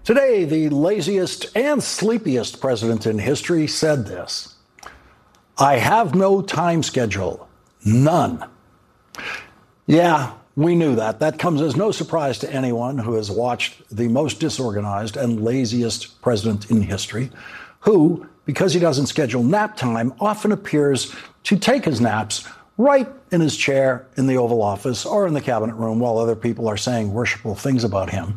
Today, the laziest and sleepiest president in history said this: "I have no time schedule, none." Yeah, we knew that. That comes as no surprise to anyone who has watched the most disorganized and laziest president in history, who, because he doesn't schedule nap time, often appears to take his naps right in his chair in the Oval Office or in the cabinet room while other people are saying worshipful things about him.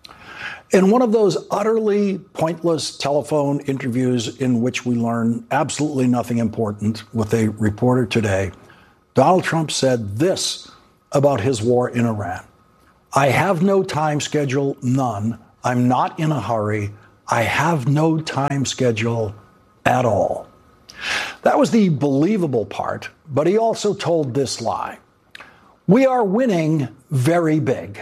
In one of those utterly pointless telephone interviews in which we learn absolutely nothing important with a reporter today, Donald Trump said this about his war in Iran: "I have no time schedule, none. I'm not in a hurry. I have no time schedule at all." That was the believable part, but he also told this lie: "We are winning very big."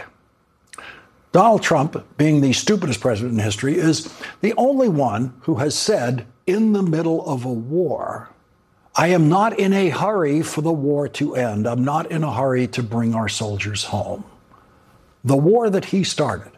Donald Trump, being the stupidest president in history, is the only one who has said in the middle of a war, "I am not in a hurry for the war to end. I'm not in a hurry to bring our soldiers home." The war that he started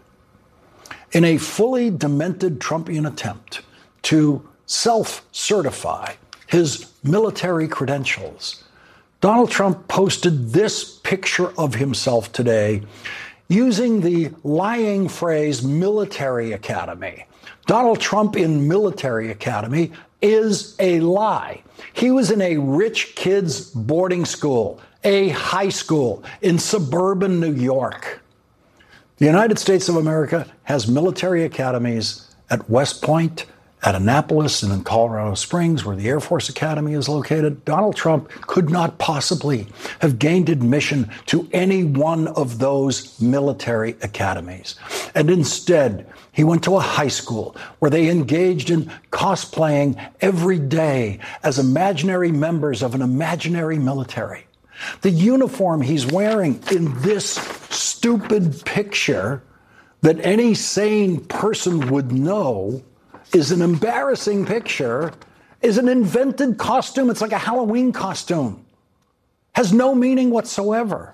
in a fully demented Trumpian attempt to self-certify his military credentials. Donald Trump posted this picture of himself today using the lying phrase military academy. Donald Trump in military academy is a lie. He was in a rich kids' boarding school, a high school in suburban New York. The United States of America has military academies at West Point, at Annapolis, and in Colorado Springs, where the Air Force Academy is located. Donald Trump could not possibly have gained admission to any one of those military academies. And instead, he went to a high school where they engaged in cosplaying every day as imaginary members of an imaginary military. The uniform he's wearing in this stupid picture that any sane person would know is an embarrassing picture, is an invented costume. It's like a Halloween costume. Has no meaning whatsoever.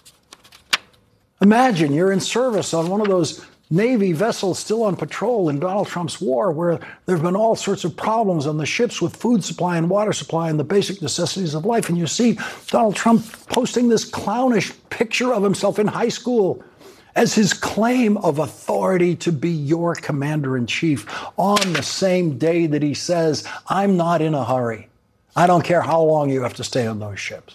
Imagine you're in service on one of those Navy vessels still on patrol in Donald Trump's war, where there have been all sorts of problems on the ships with food supply and water supply and the basic necessities of life. And you see Donald Trump posting this clownish picture of himself in high school as his claim of authority to be your commander-in-chief on the same day that he says, "I'm not in a hurry. I don't care how long you have to stay on those ships."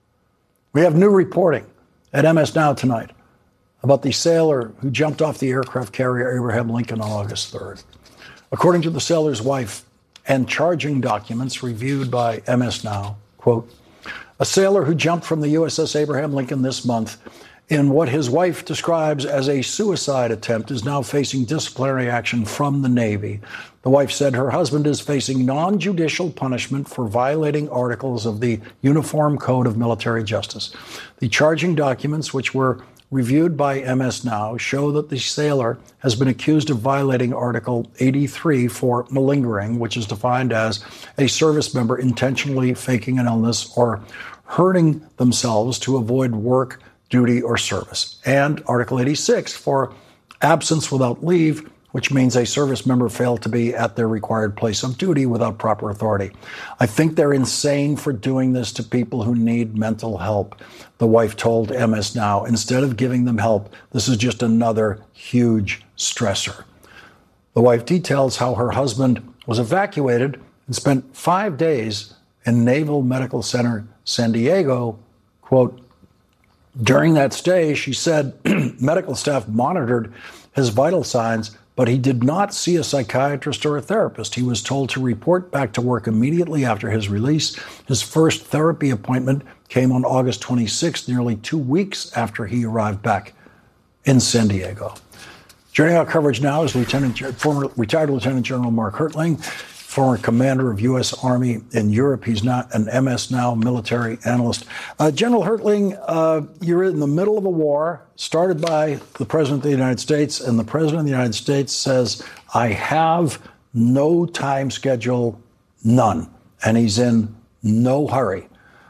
We have new reporting at MS Now tonight about the sailor who jumped off the aircraft carrier Abraham Lincoln on August 3rd. According to the sailor's wife and charging documents reviewed by MS Now, quote, "A sailor who jumped from the USS Abraham Lincoln this month in what his wife describes as a suicide attempt is now facing disciplinary action from the Navy." The wife said her husband is facing non-judicial punishment for violating articles of the Uniform Code of Military Justice. The charging documents, which were reviewed by MS Now, show that the sailor has been accused of violating Article 83 for malingering, which is defined as a service member intentionally faking an illness or hurting themselves to avoid work, duty, or service, and Article 86 for absence without leave, which means a service member failed to be at their required place of duty without proper authority. "I think they're insane for doing this to people who need mental help," the wife told MS Now. "Instead of giving them help, this is just another huge stressor." The wife details how her husband was evacuated and spent 5 days in Naval Medical Center, San Diego. Quote, "During that stay," she said, "medical staff monitored his vital signs, but he did not see a psychiatrist or a therapist. He was told to report back to work immediately after his release. His first therapy appointment came on August 26th, nearly 2 weeks after he arrived back in San Diego." Joining our coverage now is former retired Lieutenant General Mark Hertling, former commander of U.S. Army in Europe. He's not an MS Now military analyst. General Hertling, you're in the middle of a war started by the President of the United States, and the President of the United States says, "I have no time schedule, none," and he's in no hurry.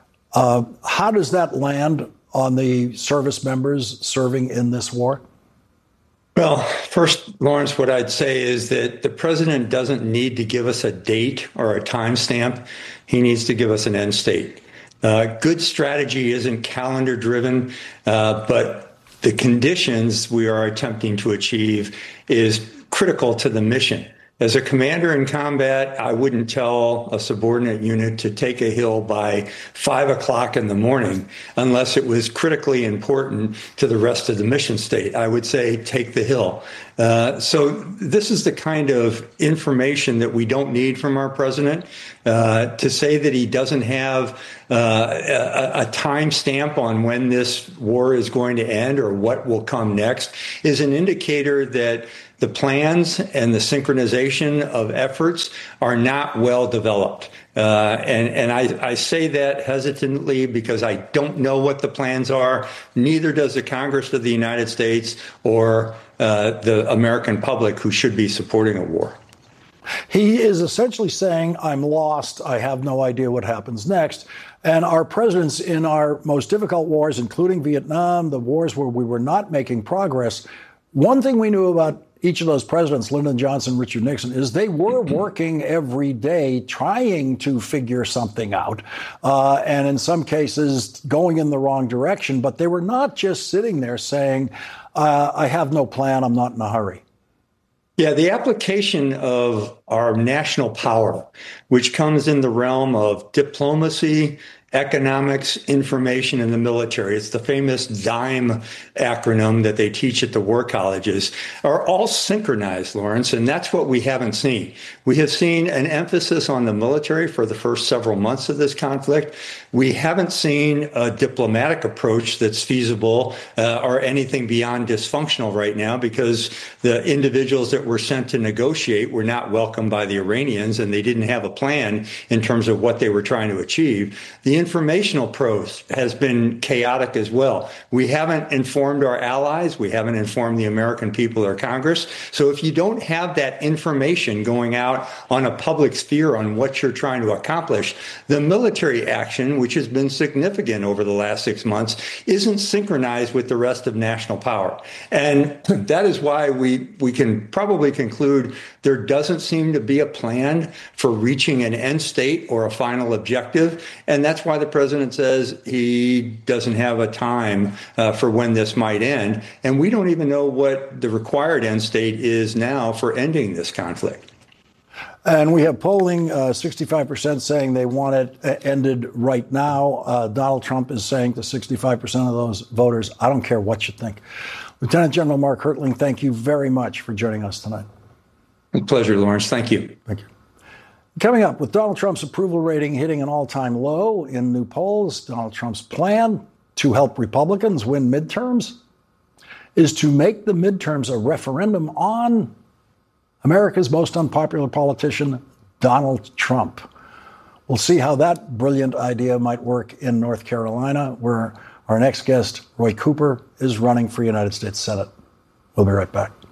How does that land on the service members serving in this war? Well, first, Lawrence, what I'd say is that the president doesn't need to give us a date or a timestamp. He needs to give us an end state. Good strategy isn't calendar driven, but the conditions we are attempting to achieve is critical to the mission. As a commander in combat, I wouldn't tell a subordinate unit to take a hill by 5 o'clock in the morning unless it was critically important to the rest of the mission state. I would say take the hill. So this is the kind of information that we don't need from our president. To say that he doesn't have a time stamp on when this war is going to end or what will come next is an indicator that the plans and the synchronization of efforts are not well developed. And I say that hesitantly because I don't know what the plans are. Neither does the Congress of the United States or the American public who should be supporting a war. He is essentially saying, I'm lost. I have no idea what happens next. And our presidents in our most difficult wars, including Vietnam, the wars where we were not making progress, one thing we knew about each of those presidents, Lyndon Johnson, Richard Nixon, is they were working every day trying to figure something out, and in some cases going in the wrong direction. But they were not just sitting there saying, I have no plan, I'm not in a hurry. Yeah, the application of our national power, which comes in the realm of diplomacy, economics, information, and the military. It's the famous DIME acronym that they teach at the war colleges, are all synchronized, Lawrence, and that's what we haven't seen. We have seen an emphasis on the military for the first several months of this conflict. We haven't seen a diplomatic approach that's feasible or anything beyond dysfunctional right now because the individuals that were sent to negotiate were not welcomed by the Iranians and they didn't have a plan in terms of what they were trying to achieve. The informational approach has been chaotic as well. We haven't informed our allies. We haven't informed the American people or Congress. So if you don't have that information going out on a public sphere on what you're trying to accomplish, the military action, which has been significant over the last 6 months, isn't synchronized with the rest of national power. And that is why we can probably conclude there doesn't seem to be a plan for reaching an end state or a final objective. And that's why the president says he doesn't have a time for when this might end. And we don't even know what the required end state is now for ending this conflict. And we have polling, 65% saying they want it ended right now. Donald Trump is saying to 65% of those voters, I don't care what you think. Lieutenant General Mark Hertling, thank you very much for joining us tonight. A pleasure, Lawrence. Thank you. Thank you. Coming up, with Donald Trump's approval rating hitting an all-time low in new polls, Donald Trump's plan to help Republicans win midterms is to make the midterms a referendum on America's most unpopular politician, Donald Trump. We'll see how that brilliant idea might work in North Carolina, where our next guest, Roy Cooper, is running for United States Senate. We'll be right back.